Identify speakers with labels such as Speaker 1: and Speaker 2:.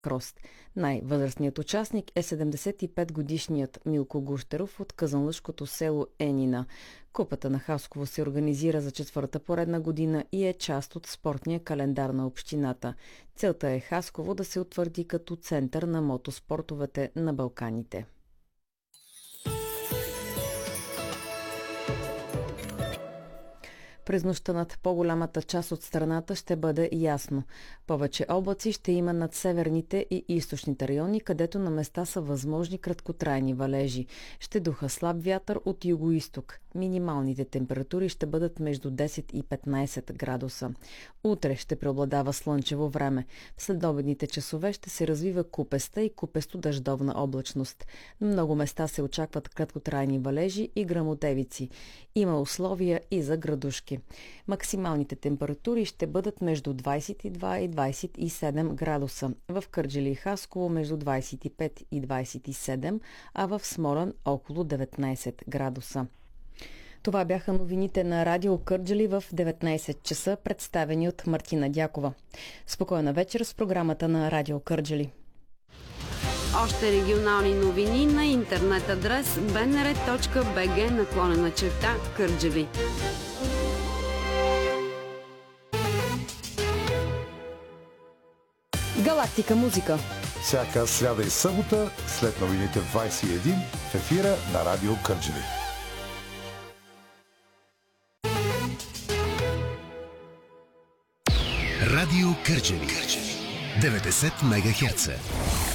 Speaker 1: Крост. Най-възрастният участник е 75-годишният Милко Гущеров от казанлъшкото село Енина. Купата на Хасково се организира за четвърта поредна година и е част от спортния календар на общината. Целта е Хасково да се утвърди като център на мотоспортовете на Балканите. През нощта над по-голямата част от страната ще бъде ясно. Повече облаци ще има над северните и източните райони, където на места са възможни краткотрайни валежи. Ще духа слаб вятър от югоизток. Минималните температури ще бъдат между 10 и 15 градуса. Утре ще преобладава слънчево време. В следобедните часове ще се развива купеста и купесто-дъждовна облачност. На много места се очакват краткотрайни валежи и гръмотевици. Има условия и за градушки. Максималните температури ще бъдат между 22 и 27 градуса. В Кърджали и Хасково между 25 и 27, а в Смолян около 19 градуса. Това бяха новините на Радио Кърджали в 19 часа, представени от Мартина Дякова. Спокойна вечер с програмата на Радио Кърджали.
Speaker 2: Още регионални новини на интернет адрес bnr.bg/Кърджали.
Speaker 1: Галактика музика.
Speaker 3: Всяка сряда и събота след новините в 21 в ефира на Радио Кърджали.
Speaker 4: Радио Кърджали 90 МГц.